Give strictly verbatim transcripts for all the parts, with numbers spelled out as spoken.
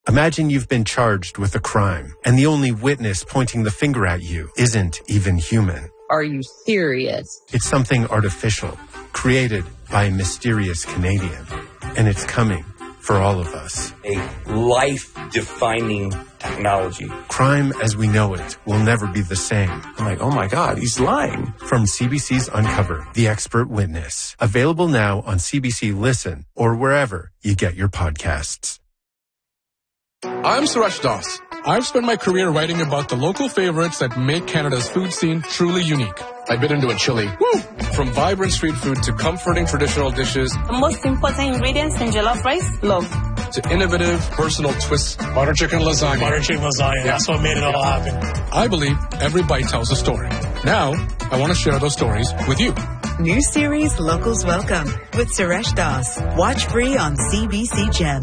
Imagine you've been charged with a crime, and the only witness pointing the finger at you isn't even human. Are you serious? It's something artificial, created by a mysterious Canadian, and it's coming for all of us. A life-defining technology. Crime as we know it will never be the same. I'm like, oh my God, he's lying. From C B C's Uncover, The Expert Witness. Available now on C B C Listen or wherever you get your podcasts. I'm Suresh Das. I've spent my career writing about the local favorites that make Canada's food scene truly unique. I bit into a chili. Woo! From vibrant street food to comforting traditional dishes. The most important ingredients in jollof rice, love. To innovative, personal twists. Butter chicken lasagna. Butter chicken lasagna. That's what made it all happen. I believe every bite tells a story. Now, I want to share those stories with you. New series Locals Welcome with Suresh Das. Watch free on C B C Gem.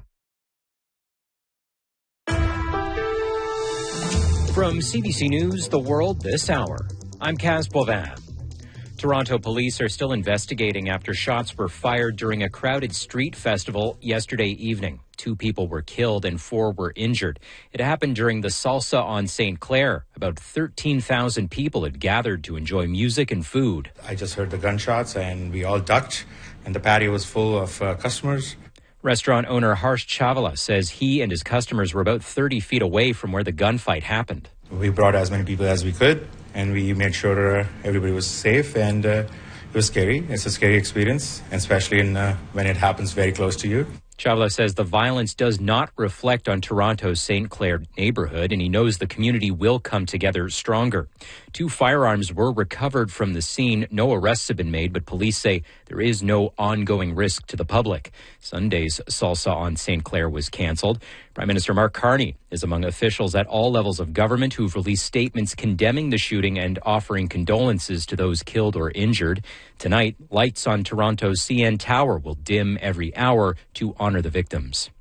From C B C News, The World This Hour, I'm Kaz Bovin. Toronto police are still investigating after shots were fired during a crowded street festival yesterday evening. Two people were killed and four were injured. It happened during the Salsa on Saint Clair. About thirteen thousand people had gathered to enjoy music and food. I just heard the gunshots and we all ducked, and the patio was full of uh, customers. Restaurant owner Harsh Chavala says he and his customers were about thirty feet away from where the gunfight happened. We brought as many people as we could, and we made sure uh, everybody was safe, and uh, it was scary. It's a scary experience, especially in, uh, when it happens very close to you. Chavala says the violence does not reflect on Toronto's Saint Clair neighborhood, and he knows the community will come together stronger. Two firearms were recovered from the scene. No arrests have been made, but police say there is no ongoing risk to the public. Sunday's Salsa on Saint Clair was canceled. Prime Minister Mark Carney is among officials at all levels of government who've released statements condemning the shooting and offering condolences to those killed or injured. Tonight, lights on Toronto's C N Tower will dim every hour to honor the victims.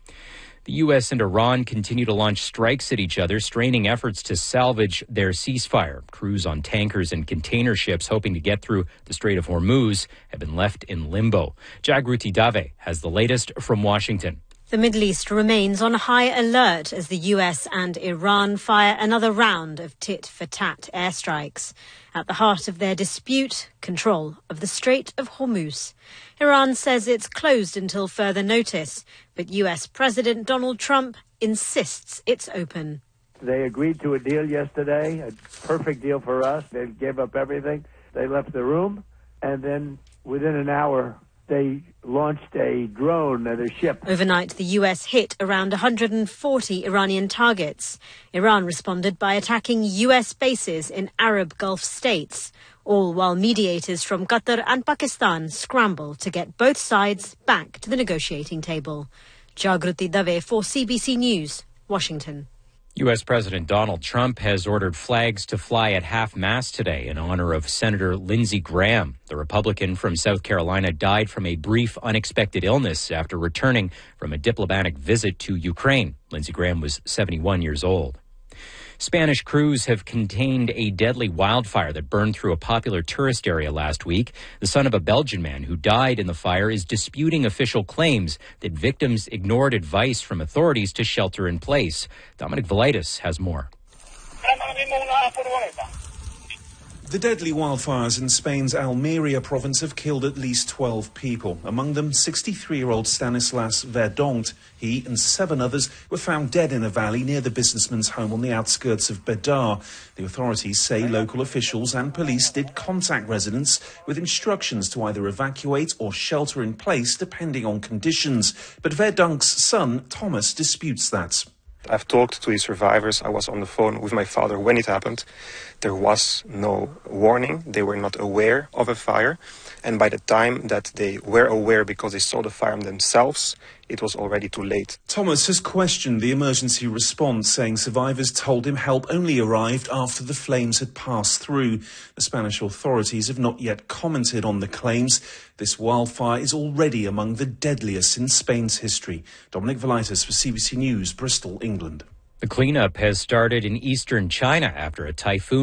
The U S and Iran continue to launch strikes at each other, straining efforts to salvage their ceasefire. Crews on tankers and container ships hoping to get through the Strait of Hormuz have been left in limbo. Jagruti Dave has the latest from Washington. The Middle East remains on high alert as the U S and Iran fire another round of tit-for-tat airstrikes. At the heart of their dispute, control of the Strait of Hormuz. Iran says it's closed until further notice, but U S President Donald Trump insists it's open. They agreed to a deal yesterday, a perfect deal for us. They gave up everything. They left the room, and then within an hour, they launched a drone at a ship. Overnight, the U S hit around one hundred forty Iranian targets. Iran responded by attacking U S bases in Arab Gulf states, all while mediators from Qatar and Pakistan scramble to get both sides back to the negotiating table. Jagruti Dave for C B C News, Washington. U S President Donald Trump has ordered flags to fly at half-mast today in honor of Senator Lindsey Graham. The Republican from South Carolina died from a brief, unexpected illness after returning from a diplomatic visit to Ukraine. Lindsey Graham was seventy-one years old. Spanish crews have contained a deadly wildfire that burned through a popular tourist area last week. The son of a Belgian man who died in the fire is disputing official claims that victims ignored advice from authorities to shelter in place. Dominic Velitis has more. The deadly wildfires in Spain's Almeria province have killed at least twelve people. Among them, sixty-three-year-old Stanislas Verdonct. He and seven others were found dead in a valley near the businessman's home on the outskirts of Bedar. The authorities say local officials and police did contact residents with instructions to either evacuate or shelter in place depending on conditions. But Verdonct's son, Thomas, disputes that. I've talked to the survivors. I was on the phone with my father when it happened. There was no warning. They were not aware of a fire. And by the time that they were aware because they saw the fire themselves, it was already too late. Thomas has questioned the emergency response, saying survivors told him help only arrived after the flames had passed through. The Spanish authorities have not yet commented on the claims. This wildfire is already among the deadliest in Spain's history. Dominic Velitis for C B C News, Bristol, England. The cleanup has started in eastern China after a typhoon